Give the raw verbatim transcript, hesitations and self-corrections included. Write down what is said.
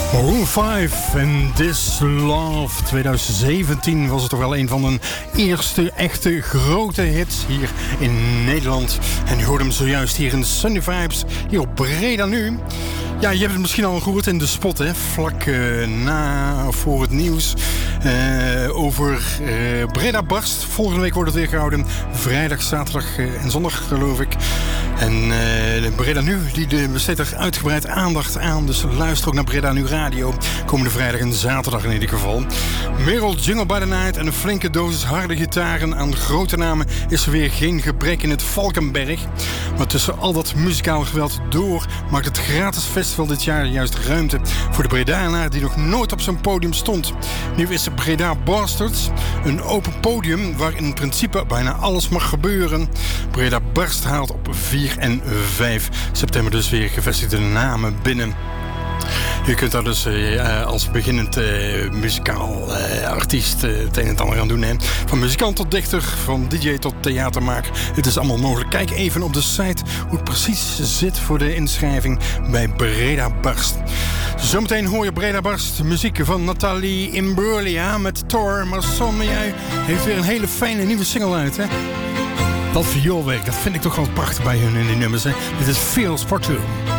Maroon vijf en This Love twintig zeventien was het toch wel een van de eerste echte grote hits hier in Nederland. En u hoort hem zojuist hier in Sunday Vibes, hier op Breda Nu. Ja, je hebt het misschien al gehoord in de spot, hè? Vlak uh, na voor het nieuws uh, over uh, Breda Barst. Volgende week wordt het weer gehouden. Vrijdag, zaterdag uh, en zondag, geloof ik. En uh, Breda Nu, die de besteedt er uitgebreid aandacht aan. Dus luister ook naar Breda Nu Radio. Komende vrijdag en zaterdag in ieder geval. Merel Jungle by the Night en een flinke dosis harde gitaren. Aan grote namen is er weer geen gebrek in het Valkenberg. Maar tussen al dat muzikaal geweld door maakt het gratis festival dit jaar juist ruimte voor de Bredanaar die nog nooit op zo'n podium stond. Nu is de Breda Bastards een open podium waar in principe bijna alles mag gebeuren. Breda Barst haalt op vier en vijf september dus weer gevestigde namen binnen. Je kunt daar dus uh, als beginnend uh, muzikaal uh, artiest uh, het een en het ander aan doen. Hè. Van muzikant tot dichter, van D J tot theatermaker. Het is allemaal mogelijk. Kijk even op de site hoe het precies zit voor de inschrijving bij Breda Barst. Zometeen hoor je Breda Barst, muziek van Nathalie Imbruglia met Thor. Maar Sonja heeft weer een hele fijne nieuwe single uit. Hè. Dat vioolwerk, dat vind ik toch wel prachtig bij hun in die nummers. Hè. Dit is Feels Part two.